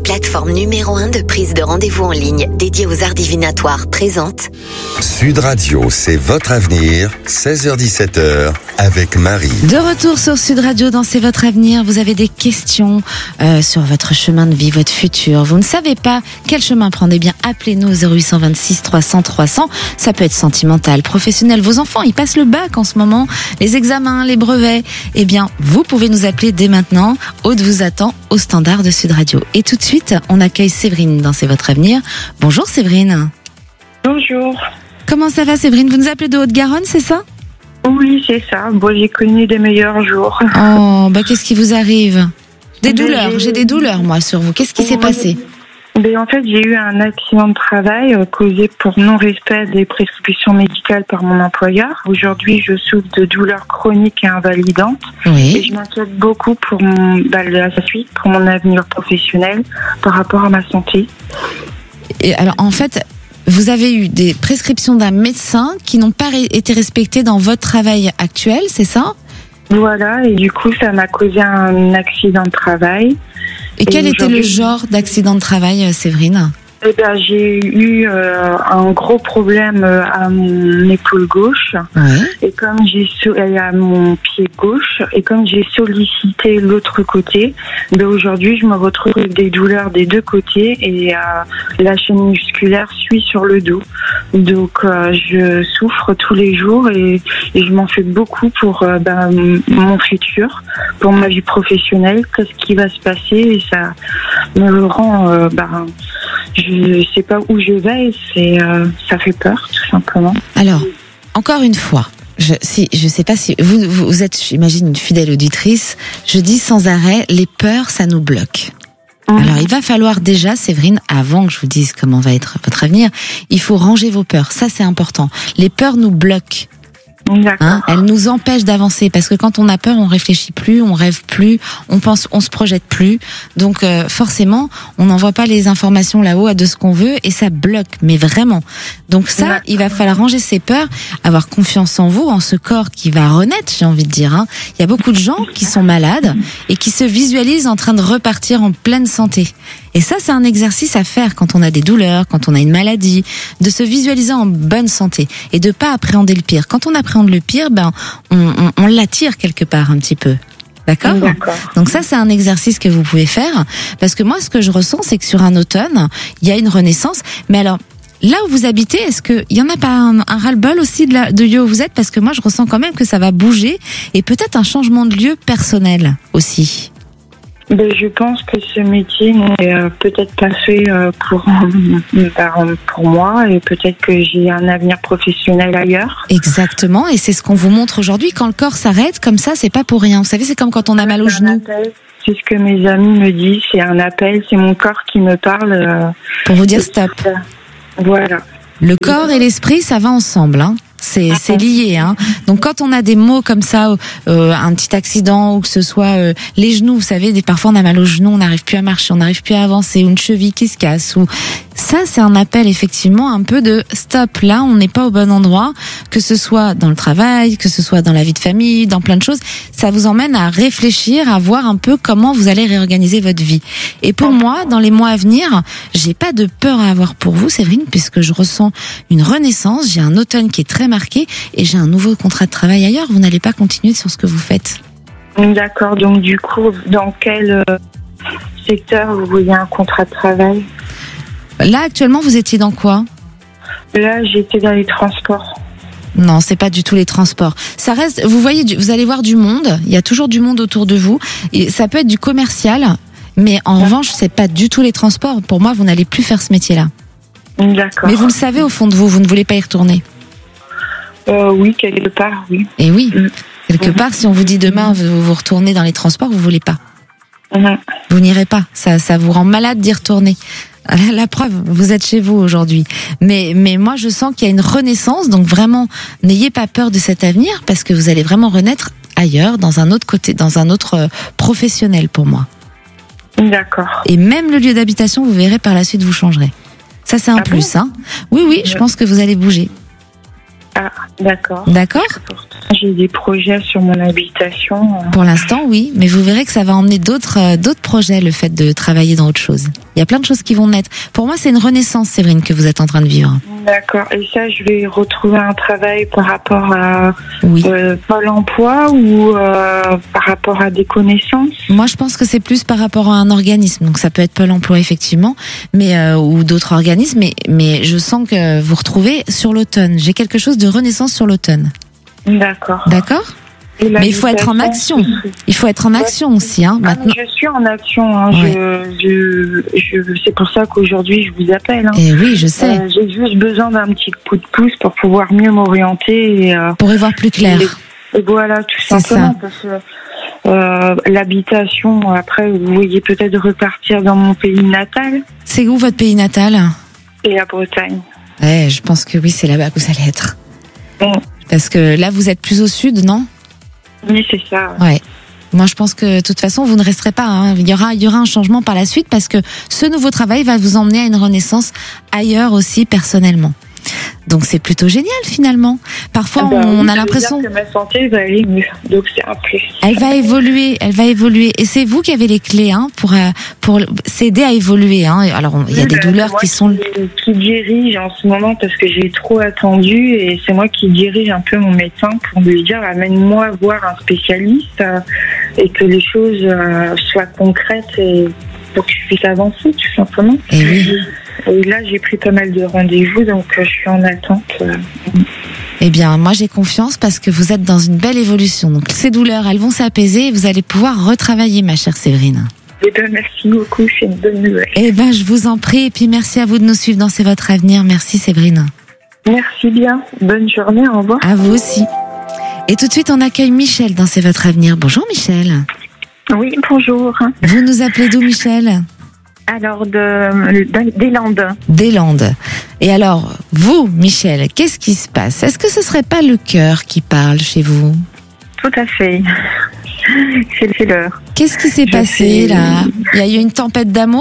plateforme numéro 1 de prise de rendez-vous en ligne dédiée aux arts divinatoires, présente Sud Radio, c'est votre avenir, 16h-17h, avec Marie. De retour sur Sud Radio dans C'est votre avenir. Vous avez des questions sur votre chemin de vie, votre futur. Vous ne savez pas quel chemin prendre. Eh bien, appelez-nous au 0826 300 300. Ça peut être sentimental, professionnel. Vos enfants, ils passent le bac en ce moment, les examens, les brevets. Eh bien, vous pouvez nous appeler dès maintenant. Aude vous attend au standard de Sud Radio. Et tout de suite, on accueille Séverine dans C'est votre avenir. Bonjour Séverine. Bonjour. Comment ça va Séverine? Vous nous appelez de Haute-Garonne, c'est ça? Oui, c'est ça. Bon, j'ai connu des meilleurs jours. Oh, qu'est-ce qui vous arrive? Des douleurs. J'ai des douleurs, moi, sur vous. Qu'est-ce qui s'est passé? En fait, j'ai eu un accident de travail causé pour non-respect des prescriptions médicales par mon employeur. Aujourd'hui, je souffre de douleurs chroniques et invalidantes. Oui. Et je m'inquiète beaucoup pour la suite, pour mon avenir professionnel, par rapport à ma santé. Et alors, en fait, vous avez eu des prescriptions d'un médecin qui n'ont pas été respectées dans votre travail actuel, c'est ça? Voilà, et du coup, ça m'a causé un accident de travail. Et quel était le genre d'accident de travail, Séverine? J'ai eu un gros problème à mon épaule gauche, et à mon pied gauche, et comme j'ai sollicité l'autre côté, aujourd'hui je me retrouve avec des douleurs des deux côtés et la chaîne musculaire suit sur le dos. Donc je souffre tous les jours et je m'en fais beaucoup pour mon futur, pour ma vie professionnelle, qu'est-ce qui va se passer, et ça me rend je sais pas où je vais, ça fait peur, tout simplement. Alors, encore une fois, je sais pas si vous êtes, j'imagine, une fidèle auditrice. Je dis sans arrêt, les peurs, ça nous bloque. Alors, il va falloir déjà, Séverine, avant que je vous dise comment va être votre avenir, il faut ranger vos peurs. Ça, c'est important. Les peurs nous bloquent. Elles nous empêchent d'avancer parce que quand on a peur, on réfléchit plus, on rêve plus, on se projette plus. Donc forcément, on n'envoie pas les informations là-haut de ce qu'on veut et ça bloque, mais vraiment. Donc ça, il va falloir ranger ses peurs, avoir confiance en vous, en ce corps qui va renaître, j'ai envie de dire. Il y a beaucoup de gens qui sont malades et qui se visualisent en train de repartir en pleine santé. Et ça, c'est un exercice à faire quand on a des douleurs, quand on a une maladie, de se visualiser en bonne santé et de pas appréhender le pire. Quand on appréhende le pire, on l'attire quelque part un petit peu. D'accord. Donc ça, c'est un exercice que vous pouvez faire parce que moi, ce que je ressens, c'est que sur un automne, il y a une renaissance. Mais alors, là où vous habitez, est-ce qu'il y en a pas un ras-le-bol aussi de lieu où vous êtes? Parce que moi, je ressens quand même que ça va bouger et peut-être un changement de lieu personnel aussi. Je pense que ce métier n'est peut-être pas fait pour moi et peut-être que j'ai un avenir professionnel ailleurs. Exactement, et c'est ce qu'on vous montre aujourd'hui. Quand le corps s'arrête comme ça, c'est pas pour rien. Vous savez, c'est comme quand on a mal au genou. C'est ce que mes amis me disent, c'est un appel, c'est mon corps qui me parle. Pour vous dire stop. Voilà. Le corps et l'esprit, ça va ensemble, hein. C'est lié, hein. Donc quand on a des maux comme ça, un petit accident ou que ce soit les genoux, vous savez, parfois on a mal aux genoux, on n'arrive plus à marcher, on n'arrive plus à avancer, ou une cheville qui se casse, ou ça, c'est un appel effectivement un peu de stop. Là, on n'est pas au bon endroit, que ce soit dans le travail, que ce soit dans la vie de famille, dans plein de choses. Ça vous emmène à réfléchir, à voir un peu comment vous allez réorganiser votre vie. Et pour moi, dans les mois à venir, j'ai pas de peur à avoir pour vous, Séverine, puisque je ressens une renaissance. J'ai un automne qui est très marqué et j'ai un nouveau contrat de travail ailleurs. Vous n'allez pas continuer sur ce que vous faites. D'accord. Donc du coup, dans quel secteur vous voyez un contrat de travail? Là, actuellement, vous étiez dans quoi? Là, j'étais dans les transports. Non, c'est pas du tout les transports. Ça reste, vous voyez, vous allez voir du monde. Il y a toujours du monde autour de vous. Et ça peut être du commercial, mais en revanche, c'est pas du tout les transports. Pour moi, vous n'allez plus faire ce métier-là. D'accord. Mais vous le savez au fond de vous, vous ne voulez pas y retourner. Oui, quelque part, oui. Et oui, quelque part, si on vous dit demain, vous retournez dans les transports, vous voulez pas. Vous n'irez pas. Ça vous rend malade d'y retourner. La preuve, vous êtes chez vous aujourd'hui. Mais moi, je sens qu'il y a une renaissance. Donc vraiment, n'ayez pas peur de cet avenir parce que vous allez vraiment renaître ailleurs, dans un autre côté, dans un autre professionnel pour moi. D'accord. Et même le lieu d'habitation, vous verrez par la suite, vous changerez. Ça, c'est un plus, hein. Oui, je pense que vous allez bouger. Ah, d'accord. D'accord. J'ai des projets sur mon habitation. Pour l'instant, oui, mais vous verrez que ça va emmener d'autres projets, le fait de travailler dans autre chose. Il y a plein de choses qui vont naître. Pour moi, c'est une renaissance, Séverine, que vous êtes en train de vivre. D'accord. Et ça, je vais retrouver un travail par rapport à Oui. Pôle emploi ou par rapport à des connaissances? Moi, je pense que c'est plus par rapport à un organisme. Donc, ça peut être Pôle emploi, effectivement, mais ou d'autres organismes. Mais je sens que vous retrouvez sur l'automne. J'ai quelque chose de renaissance sur l'automne. D'accord. D'accord ? Mais il faut être en action. Il faut être en action aussi, hein, maintenant. Je suis en action. Hein. Ouais. C'est pour ça qu'aujourd'hui, je vous appelle. Hein. Et oui, je sais. J'ai juste besoin d'un petit coup de pouce pour pouvoir mieux m'orienter. Pour y voir plus clair. Et voilà, tout C'est simplement. ça. Parce que l'habitation, après, vous voyez peut-être repartir dans mon pays natal. C'est où votre pays natal ? Et la Bretagne. Ouais, je pense que oui, c'est là-bas que vous allez être. Bon. Parce que là, vous êtes plus au sud, non ? Oui, c'est ça. Ouais. Moi, je pense que de toute façon, vous ne resterez pas. Hein. Il y aura un changement par la suite parce que ce nouveau travail va vous emmener à une renaissance ailleurs aussi personnellement. Donc c'est plutôt génial finalement. Parfois on a l'impression que ma santé va aller mieux. Donc c'est un plus. Elle va évoluer et c'est vous qui avez les clés hein, pour s'aider à évoluer hein. Alors il y a des douleurs qui sont qui dirige en ce moment parce que j'ai trop attendu et c'est moi qui dirige un peu mon médecin pour lui dire amène-moi voir un spécialiste et que les choses soient concrètes et pour que je puisse avancer tout simplement. Et oui. Et là, j'ai pris pas mal de rendez-vous, donc je suis en attente. Eh bien, moi, j'ai confiance parce que vous êtes dans une belle évolution. Donc, ces douleurs, elles vont s'apaiser et vous allez pouvoir retravailler, ma chère Séverine. Eh bien, merci beaucoup, c'est une bonne nouvelle. Eh bien, je vous en prie. Et puis, merci à vous de nous suivre dans C'est votre avenir. Merci, Séverine. Merci bien. Bonne journée, au revoir. À vous aussi. Et tout de suite, on accueille Michel dans C'est votre avenir. Bonjour, Michel. Oui, bonjour. Vous nous appelez d'où, Michel ? Alors, des Landes. Des Landes. Et alors, vous, Michel, qu'est-ce qui se passe ? Est-ce que ce serait pas le cœur qui parle chez vous ? Tout à fait. C'est l'heure. Qu'est-ce qui s'est passé, là ? Il y a eu une tempête d'amour ?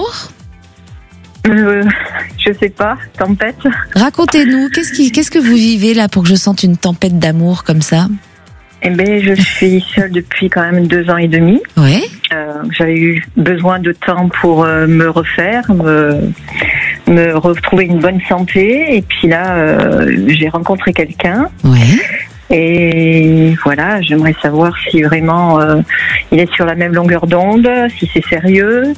Je sais pas, tempête. Racontez-nous, qu'est-ce que vous vivez, là, pour que je sente une tempête d'amour comme ça ? Eh bien, je suis seule depuis quand même 2 ans et demi. Ouais. J'avais eu besoin de temps pour me refaire, me retrouver une bonne santé. Et puis là, j'ai rencontré quelqu'un. Ouais. Et voilà, j'aimerais savoir si vraiment il est sur la même longueur d'onde, si c'est sérieux.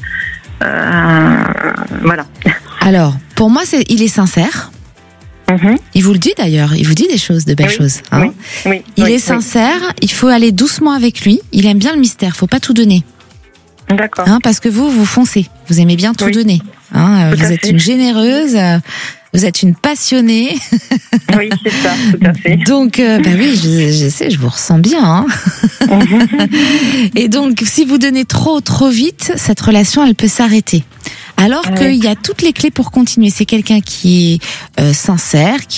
Voilà. Alors, pour moi, il est sincère. Il vous le dit d'ailleurs, il vous dit des choses, de belles choses. Hein. Oui, il est sincère, il faut aller doucement avec lui. Il aime bien le mystère, faut pas tout donner. D'accord. Hein, parce que vous foncez, vous aimez bien tout donner. Hein, vous êtes une généreuse, vous êtes une passionnée. Oui, c'est ça, tout à fait. Donc, oui, je sais, je vous ressens bien. Hein. Et donc, si vous donnez trop vite, cette relation, elle peut s'arrêter. Alors qu'il y a toutes les clés pour continuer. C'est quelqu'un qui est sincère,